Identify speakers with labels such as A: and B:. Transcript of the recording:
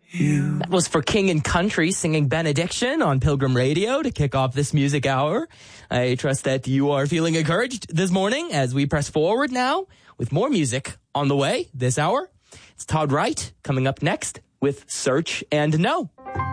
A: That was for King and Country singing Benediction on Pilgrim Radio to kick off this music hour. I trust that you are feeling encouraged this morning as we press forward now with more music on the way this hour. It's Todd Wright coming up next with Search and Know.